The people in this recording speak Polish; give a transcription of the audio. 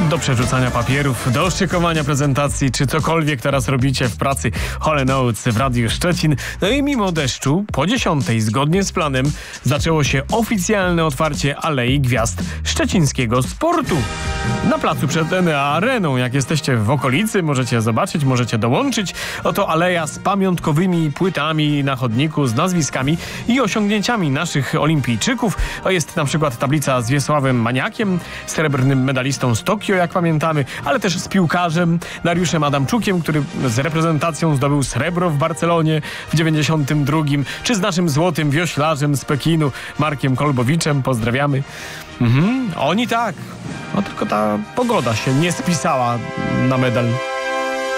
do przerzucania papierów, do szykowania prezentacji, czy cokolwiek teraz robicie w pracy. Hall & Oates w Radiu Szczecin. No i mimo deszczu, po 10:00, zgodnie z planem, zaczęło się oficjalne otwarcie Alei Gwiazd szczecińskiego sportu. Na placu przed Enea Areną, jak jesteście w okolicy, możecie zobaczyć, możecie dołączyć. Oto aleja z pamiątkowymi płytami na chodniku, z nazwiskami i osiągnięciami naszych olimpijczyków. To jest na przykład tablica z Wiesławem Maniakiem, srebrnym medalistą z Tokio, jak pamiętamy, ale też z piłkarzem Dariuszem Adamczukiem, który z reprezentacją zdobył srebro w Barcelonie w 92, czy z naszym złotym wioślarzem z Pekinu, Markiem Kolbowiczem. Pozdrawiamy. Oni tak. No tylko ta pogoda się nie spisała na medal.